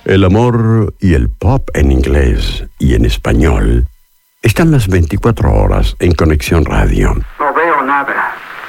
El amor y el pop en inglés y en español están las 24 horas en Conexión Radio. No veo nada.